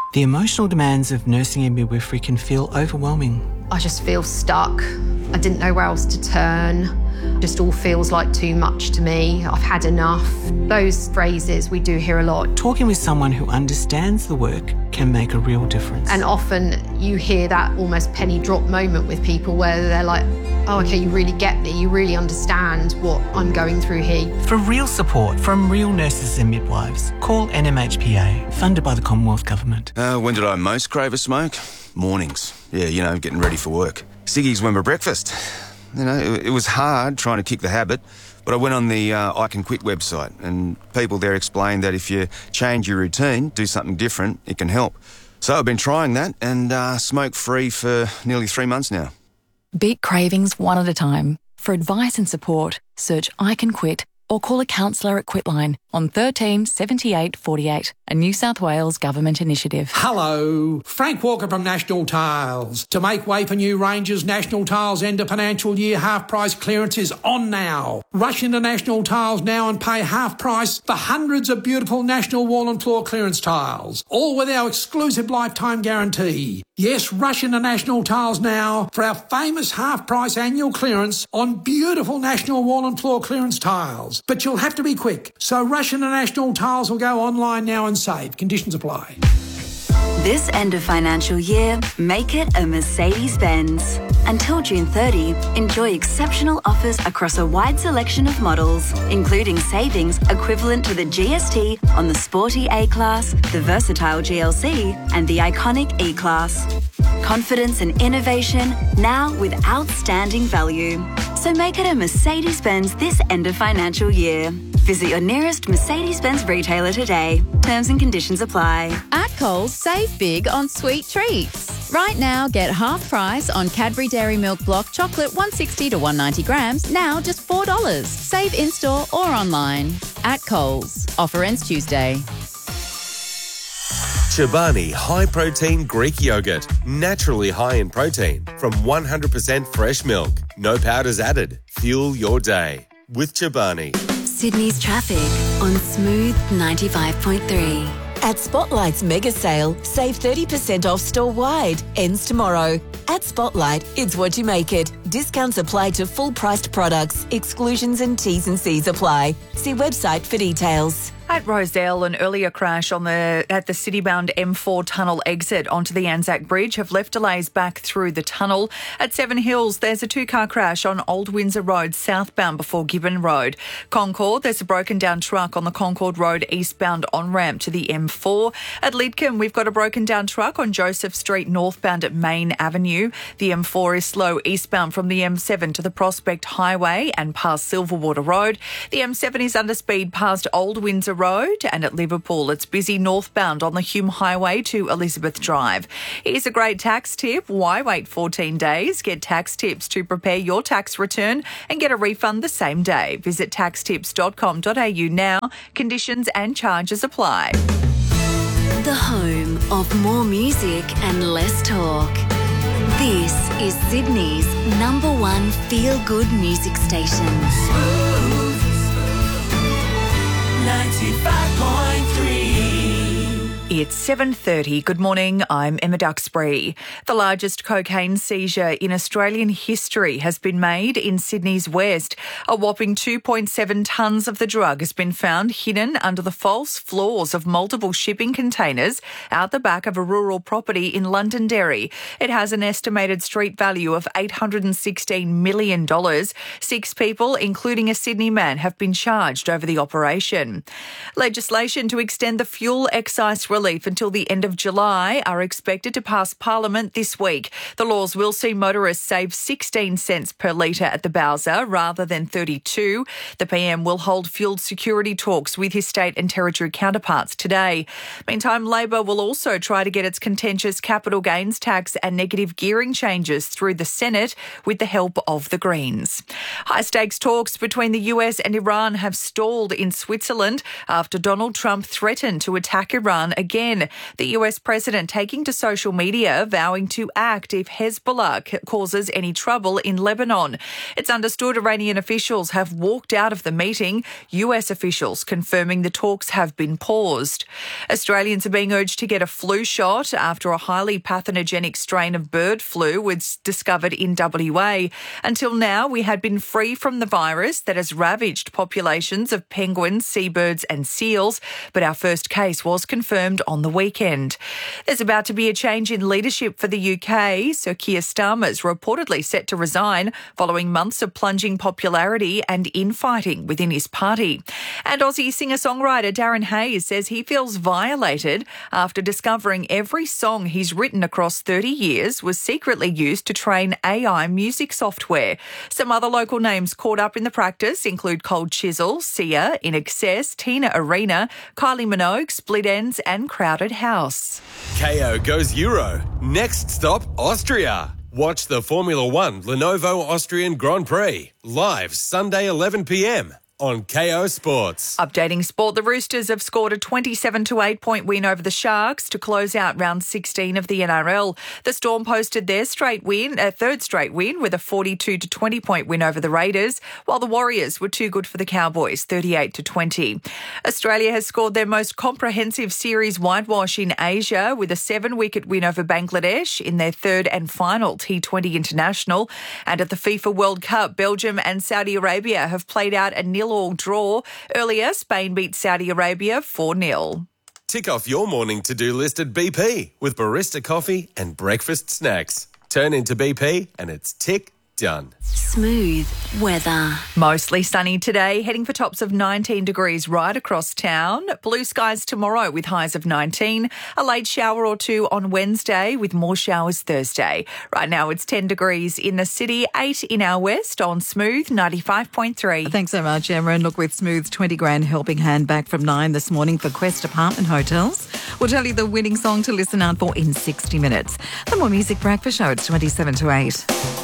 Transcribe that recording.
The emotional demands of nursing and midwifery can feel overwhelming. I just feel stuck. I didn't know where else to turn. Just all feels like too much to me. I've had enough. Those phrases we do hear a lot. Talking with someone who understands the work can make a real difference. And often you hear that almost penny drop moment with people where they're like, oh, okay, you really get me. You really understand what I'm going through here. For real support from real nurses and midwives, call NMHPA, funded by the Commonwealth Government. When did I most crave a smoke? Mornings. Yeah, getting ready for work. Ciggies went for breakfast. It was hard trying to kick the habit, but I went on the I Can Quit website, and people there explained that if you change your routine, do something different, it can help. So I've been trying that and smoke-free for nearly 3 months now. Beat cravings one at a time. For advice and support, search I Can Quit or call a counsellor at Quitline on 13 78 48, a New South Wales government initiative. Hello, Frank Walker from National Tiles. To make way for new ranges, National Tiles end of financial year half price clearance is on now. Rush into National Tiles now and pay half price for hundreds of beautiful National wall and floor clearance tiles, all with our exclusive lifetime guarantee. Yes, rush into National Tiles now for our famous half price annual clearance on beautiful National wall and floor clearance tiles. But you'll have to be quick, so rush into National Tiles or go online now and save. Conditions apply. This end of financial year, make it a Mercedes-Benz. Until June 30, enjoy exceptional offers across a wide selection of models, including savings equivalent to the GST on the sporty A-Class, the versatile GLC, and the iconic E-Class. Confidence and innovation, now with outstanding value. So make it a Mercedes-Benz this end of financial year. Visit your nearest Mercedes-Benz retailer today. Terms and conditions apply. At Coles, save big on sweet treats. Right now, get half price on Cadbury Dairy Milk Block Chocolate 160 to 190 grams, now just $4. Save in-store or online. At Coles. Offer ends Tuesday. Chobani High Protein Greek Yogurt. Naturally high in protein from 100% fresh milk. No powders added. Fuel your day with Chobani. Sydney's traffic on Smooth 95.3. At Spotlight's mega sale, save 30% off store-wide. Ends tomorrow. At Spotlight, it's what you make it. Discounts apply to full-priced products. Exclusions and T's and C's apply. See website for details. At Rosedale, an earlier crash at the city-bound M4 tunnel exit onto the Anzac Bridge have left delays back through the tunnel. At Seven Hills, there's a two-car crash on Old Windsor Road southbound before Gibbon Road. Concord, there's a broken-down truck on the Concord Road eastbound on-ramp to the M4. At Lidcombe, we've got a broken-down truck on Joseph Street northbound at Main Avenue. The M4 is slow eastbound from the M7 to the Prospect Highway and past Silverwater Road. The M7 is under speed past Old Windsor Road, and at Liverpool it's busy northbound on the Hume Highway to Elizabeth Drive. Here's a great tax tip. Why wait 14 days? Get tax tips to prepare your tax return and get a refund the same day. Visit taxtips.com.au now. Conditions and charges apply. The home of more music and less talk. This is Sydney's #1 feel-good music station. 95.3. It's 7:30. Good morning. I'm Emma Duxbury. The largest cocaine seizure in Australian history has been made in Sydney's west. A whopping 2.7 tonnes of the drug has been found hidden under the false floors of multiple shipping containers out the back of a rural property in Londonderry. It has an estimated street value of $816 million. 6 people, including a Sydney man, have been charged over the operation. Legislation to extend the fuel excise relief until the end of July are expected to pass Parliament this week. The laws will see motorists save 16 cents per litre at the Bowser rather than 32. The PM will hold fuel security talks with his state and territory counterparts today. Meantime, Labor will also try to get its contentious capital gains tax and negative gearing changes through the Senate with the help of the Greens. High-stakes talks between the US and Iran have stalled in Switzerland after Donald Trump threatened to attack Iran again again. The US president taking to social media, vowing to act if Hezbollah causes any trouble in Lebanon. It's understood Iranian officials have walked out of the meeting, US officials confirming the talks have been paused. Australians are being urged to get a flu shot after a highly pathogenic strain of bird flu was discovered in WA. Until now, we had been free from the virus that has ravaged populations of penguins, seabirds and seals, but our first case was confirmed on the weekend. There's about to be a change in leadership for the UK. Sir Keir Starmer's reportedly set to resign following months of plunging popularity and infighting within his party. And Aussie singer-songwriter Darren Hayes says he feels violated after discovering every song he's written across 30 years was secretly used to train AI music software. Some other local names caught up in the practice include Cold Chisel, Sia, In Excess, Tina Arena, Kylie Minogue, Split Ends and Crowded House. KO goes Euro. Next stop, Austria. Watch the Formula One Lenovo Austrian Grand Prix live Sunday 11 p.m. on KO Sports. Updating sport, the Roosters have scored a 27-8 point win over the Sharks to close out round 16 of the NRL. The Storm posted their third straight win with a 42-20 point win over the Raiders, while the Warriors were too good for the Cowboys, 38-20. Australia has scored their most comprehensive series whitewash in Asia with a 7-wicket win over Bangladesh in their third and final T20 international. And at the FIFA World Cup, Belgium and Saudi Arabia have played out a 0-0 draw. Earlier, Spain beat Saudi Arabia 4-0. Tick off your morning to-do list at BP with barista coffee and breakfast snacks. Turn into BP and it's tick done. Smooth weather. Mostly sunny today, heading for tops of 19 degrees right across town. Blue skies tomorrow with highs of 19. A late shower or two on Wednesday with more showers Thursday. Right now it's 10 degrees in the city, 8 in our west on Smooth 95.3. Thanks so much, Emma. And look, with Smooth's 20 grand helping hand back from 9 this morning for Quest Apartment Hotels. We'll tell you the winning song to listen out for in 60 minutes. The More Music Breakfast Show, it's 27 to 8.